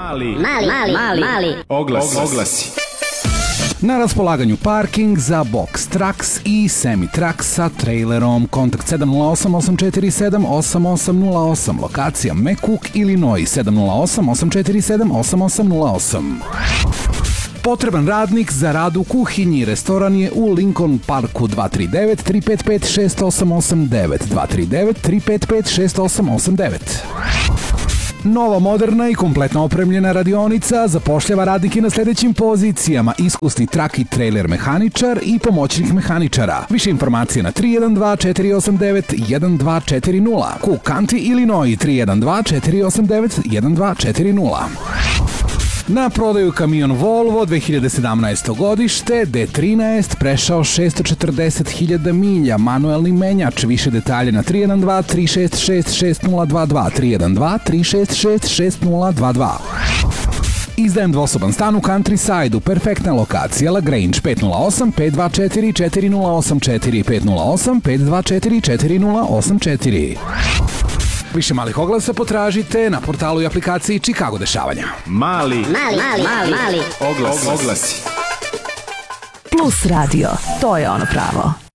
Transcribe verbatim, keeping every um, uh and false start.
Mali, mali, mali, mali, mali. Oglasi. Oglasi. Na raspolaganju parking za box trucks i semi trucks sa trailerom. Kontakt sedam nula osam osam četiri sedam osam osam nula osam. Lokacija McCook, Illinois sedam nula osam osam četiri sedam osam osam nula osam. Potreban radnik za rad u kuhinji. Restoran je u Lincoln Parku. Dva tri devet tri pet pet šest osam osam devet. Dva tri devet tri pet pet šest osam osam devet. Nova, moderna i kompletno opremljena radionica zapošljava radnike na sljedećim pozicijama: iskusni trak i trailer mehaničar i pomoćnik mehaničara. Više informacije na tri jedan dva četiri osam devet jedan dva četiri nula. Cook County, Illinois tri jedan dva četiri osam devet jedan dva četiri nula. Na prodaju kamion Volvo dve hiljade sedamnaesto godište, D trinaest, prešao šesto četrdeset hiljada milja, manuelni menjač. Više detalje na tri jedan dva tri šest šest šest nula dva dva, tri jedan dva tri šest šest šest nula dva dva. Izdajem dvosoban stan u Countryside-u, perfektna lokacija, LaGrange, pet nula osam pet dva četiri četiri nula osam četiri, pet nula osam pet dva četiri četiri nula osam četiri. Više malih oglasa potražite na portalu i aplikaciji Chicago dešavanja. Mali, mali, mali, mali, mali. Oglasi. Oglasi. Plus radio, to je ono pravo.